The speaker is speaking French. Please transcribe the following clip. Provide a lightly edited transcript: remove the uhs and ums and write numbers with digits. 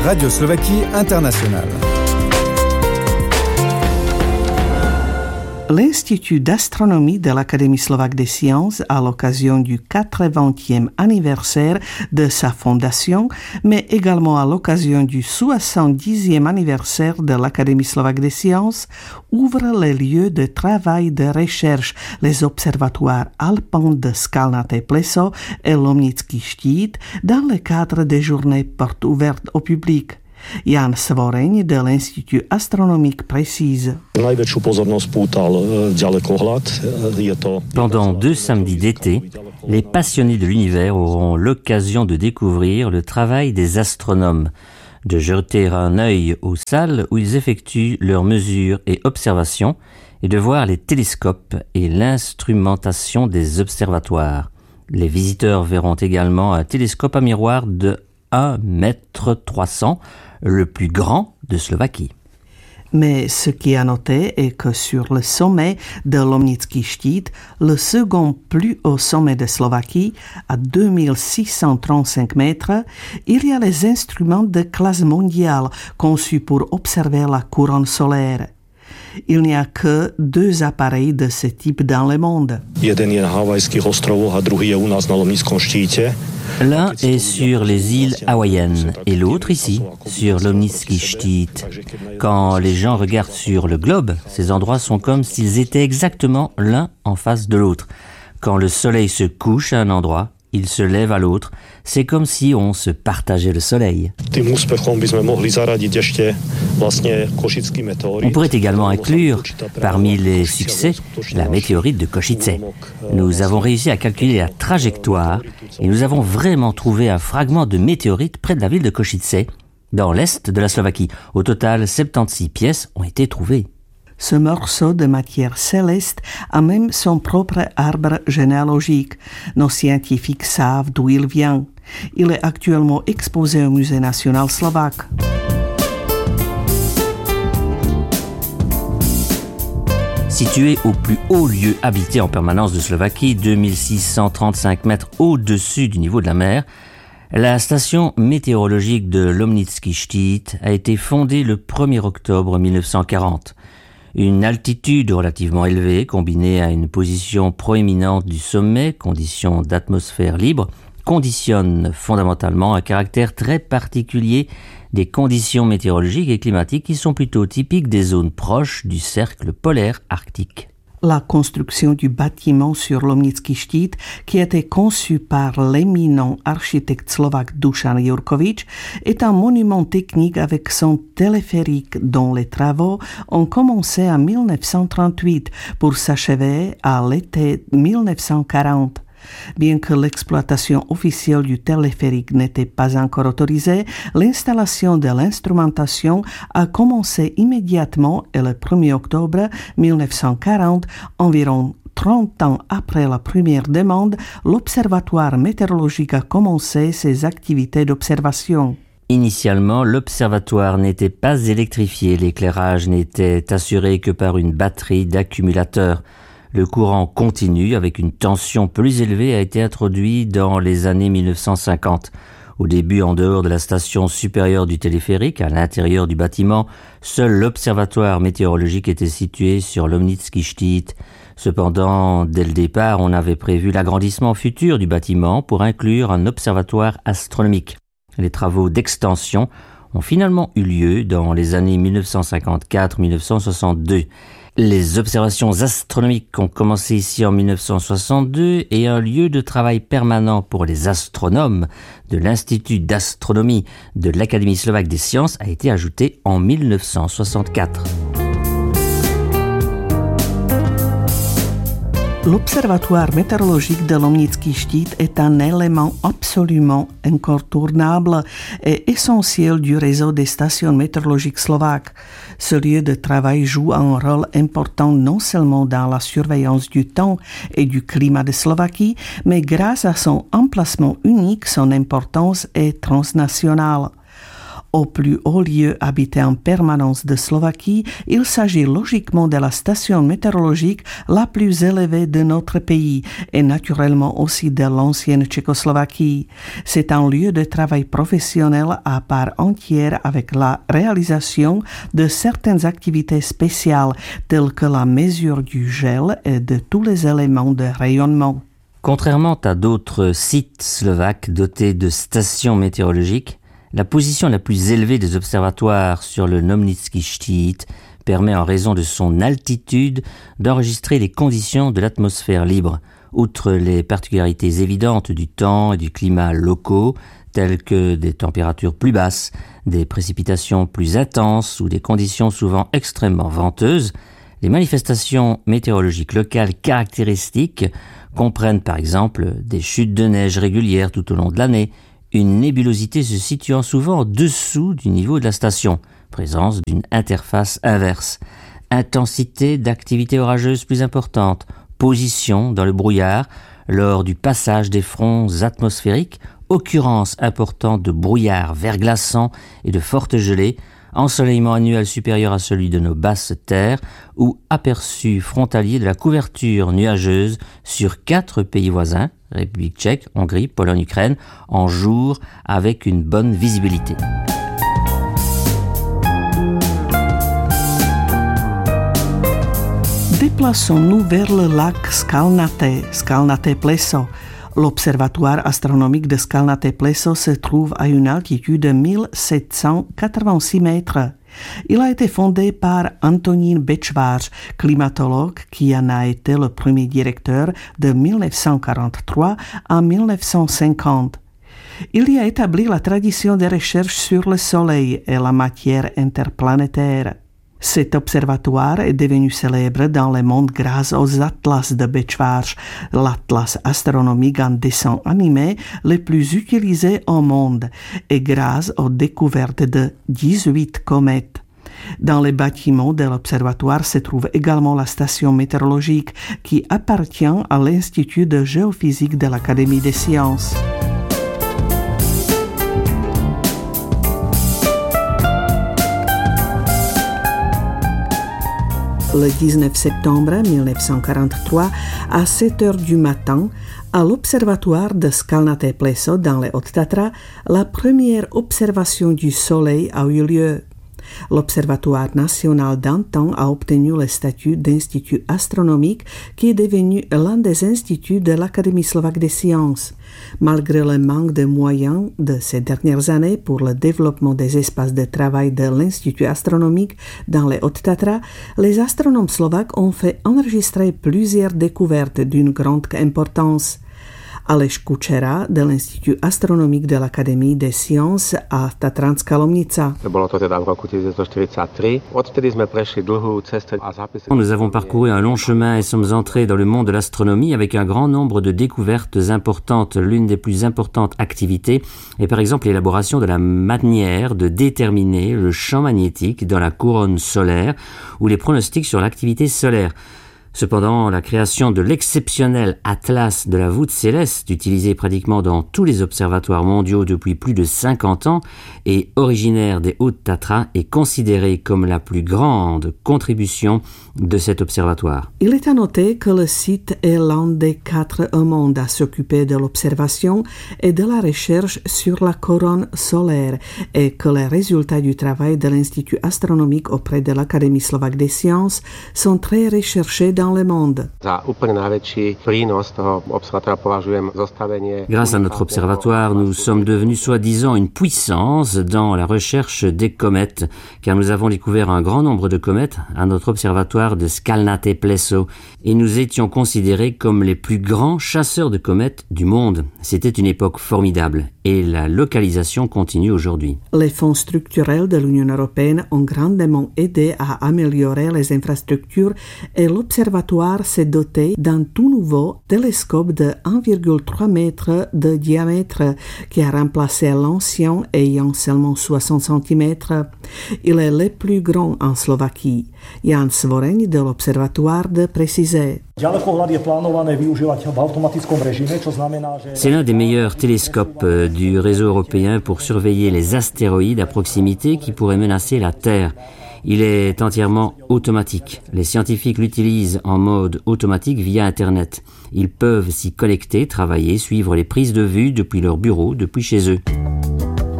Radio Slovaquie Internationale. L'Institut d'astronomie de l'Académie slovaque des sciences, à l'occasion du 80e anniversaire de sa fondation, mais également à l'occasion du 70e anniversaire de l'Académie slovaque des sciences, ouvre les lieux de travail de recherche, les observatoires alpins de Skalnaté pleso et Lomnický štít, dans le cadre des journées portes ouvertes au public. Jan Svoreň de l'Institut astronomique précise. Pendant 2 samedis d'été, les passionnés de l'univers auront l'occasion de découvrir le travail des astronomes, de jeter un œil aux salles où ils effectuent leurs mesures et observations et de voir les télescopes et l'instrumentation des observatoires. Les visiteurs verront également un télescope à miroir de 1,3 m, le plus grand de Slovaquie. Mais ce qui est à noter est que sur le sommet de Lomnický štít, le second plus haut sommet de Slovaquie, à 2635 mètres, il y a les instruments de classe mondiale conçus pour observer la couronne solaire. Il n'y a que 2 appareils de ce type dans le monde. L'un est sur les îles hawaïennes et l'autre ici, sur Lomnický štít. Quand les gens regardent sur le globe, ces endroits sont comme s'ils étaient exactement l'un en face de l'autre. Quand le soleil se couche à un endroit, il se lève à l'autre. C'est comme si on se partageait le soleil. On pourrait également inclure, parmi les succès, la météorite de Košice. Nous avons réussi à calculer la trajectoire et nous avons vraiment trouvé un fragment de météorite près de la ville de Košice, dans l'est de la Slovaquie. Au total, 76 pièces ont été trouvées. Ce morceau de matière céleste a même son propre arbre généalogique. Nos scientifiques savent d'où il vient. Il est actuellement exposé au Musée national slovaque. Situé au plus haut lieu habité en permanence de Slovaquie, 2635 mètres au-dessus du niveau de la mer, la station météorologique de Lomnický štít a été fondée le 1er octobre 1940. Une altitude relativement élevée, combinée à une position proéminente du sommet, conditions d'atmosphère libre, conditionne fondamentalement un caractère très particulier des conditions météorologiques et climatiques qui sont plutôt typiques des zones proches du cercle polaire arctique. La construction du bâtiment sur Lomnický štít, qui a été conçu par l'éminent architecte slovaque Dušan Jurkovič, est un monument technique avec son téléphérique dont les travaux ont commencé en 1938 pour s'achever à l'été 1940. Bien que l'exploitation officielle du téléphérique n'était pas encore autorisée, l'installation de l'instrumentation a commencé immédiatement et le 1er octobre 1940, environ 30 ans après la première demande, l'Observatoire météorologique a commencé ses activités d'observation. Initialement, l'observatoire n'était pas électrifié, l'éclairage n'était assuré que par une batterie d'accumulateurs. Le courant continu avec une tension plus élevée a été introduit dans les années 1950. Au début, en dehors de la station supérieure du téléphérique, à l'intérieur du bâtiment, seul l'observatoire météorologique était situé sur Lomnický štít. Cependant, dès le départ, on avait prévu l'agrandissement futur du bâtiment pour inclure un observatoire astronomique. Les travaux d'extension ont finalement eu lieu dans les années 1954-1962. Les observations astronomiques ont commencé ici en 1962 et un lieu de travail permanent pour les astronomes de l'Institut d'astronomie de l'Académie slovaque des sciences a été ajouté en 1964. L'Observatoire météorologique de Lomnický štít est un élément absolument incontournable et essentiel du réseau des stations météorologiques slovaques. Ce lieu de travail joue un rôle important non seulement dans la surveillance du temps et du climat de Slovaquie, mais grâce à son emplacement unique, son importance est transnationale. Au plus haut lieu habité en permanence de Slovaquie, il s'agit logiquement de la station météorologique la plus élevée de notre pays et naturellement aussi de l'ancienne Tchécoslovaquie. C'est un lieu de travail professionnel à part entière avec la réalisation de certaines activités spéciales telles que la mesure du gel et de tous les éléments de rayonnement. Contrairement à d'autres sites slovaques dotés de stations météorologiques, la position la plus élevée des observatoires sur le Lomnický štít permet en raison de son altitude d'enregistrer les conditions de l'atmosphère libre. Outre les particularités évidentes du temps et du climat locaux, telles que des températures plus basses, des précipitations plus intenses ou des conditions souvent extrêmement venteuses, les manifestations météorologiques locales caractéristiques comprennent par exemple des chutes de neige régulières tout au long de l'année, une nébulosité se situant souvent en dessous du niveau de la station, présence d'une interface inverse, intensité d'activité orageuse plus importante, position dans le brouillard lors du passage des fronts atmosphériques, occurrence importante de brouillard verglaçant et de fortes gelées, ensoleillement annuel supérieur à celui de nos basses terres ou aperçu frontalier de la couverture nuageuse sur 4 pays voisins, République tchèque, Hongrie, Pologne, Ukraine, en jour avec une bonne visibilité. Déplaçons-nous vers le lac Skalnaté Pleso. L'observatoire astronomique de Skalnaté Pleso se trouve à une altitude de 1786 mètres. Il a été fondé par Antonín Bečvář, climatologue qui en a été le premier directeur de 1943 à 1950. Il y a établi la tradition des recherches sur le Soleil et la matière interplanétaire. Cet observatoire est devenu célèbre dans le monde grâce aux atlas de Bečvář, l'atlas astronomique en dessin animé le plus utilisé au monde, et grâce aux découvertes de 18 comètes. Dans les bâtiments de l'observatoire se trouve également la station météorologique qui appartient à l'Institut de géophysique de l'Académie des sciences. Le 19 septembre 1943, à 7 heures du matin, à l'observatoire de Skalnaté Pleso dans les Hautes-Tatras, la première observation du Soleil a eu lieu. L'Observatoire national d'antan a obtenu le statut d'institut astronomique qui est devenu l'un des instituts de l'Académie slovaque des sciences. Malgré le manque de moyens de ces dernières années pour le développement des espaces de travail de l'Institut astronomique dans les Hautes-Tatras, les astronomes slovaques ont fait enregistrer plusieurs découvertes d'une grande importance. Aleš Kučera de l'Institut astronomique de l'Académie des sciences a Tatranská Lomnica. Nous avons parcouru un long chemin et sommes entrés dans le monde de l'astronomie avec un grand nombre de découvertes importantes. L'une des plus importantes activités est par exemple l'élaboration de la manière de déterminer le champ magnétique dans la couronne solaire ou les pronostics sur l'activité solaire. Cependant, la création de l'exceptionnel atlas de la voûte céleste, utilisé pratiquement dans tous les observatoires mondiaux depuis plus de 50 ans et originaire des Hautes-Tatras, est considérée comme la plus grande contribution de cet observatoire. Il est à noter que le site est l'un des 4 au monde à s'occuper de l'observation et de la recherche sur la couronne solaire et que les résultats du travail de l'Institut astronomique auprès de l'Académie slovaque des sciences sont très recherchés dans le monde. Grâce à notre observatoire, nous sommes devenus soi-disant une puissance dans la recherche des comètes, car nous avons découvert un grand nombre de comètes à notre observatoire de Skalnaté Pleso, et nous étions considérés comme les plus grands chasseurs de comètes du monde. C'était une époque formidable, et la localisation continue aujourd'hui. Les fonds structurels de l'Union européenne ont grandement aidé à améliorer les infrastructures et l'observatoire s'est doté d'un tout nouveau télescope de 1,3 mètres de diamètre qui a remplacé l'ancien ayant seulement 60 cm. Il est le plus grand en Slovaquie. Jan Svoreň de l'Observatoire de précisé. C'est l'un des meilleurs télescopes du réseau européen pour surveiller les astéroïdes à proximité qui pourraient menacer la Terre. Il est entièrement automatique. Les scientifiques l'utilisent en mode automatique via Internet. Ils peuvent s'y connecter, travailler, suivre les prises de vue depuis leur bureau, depuis chez eux.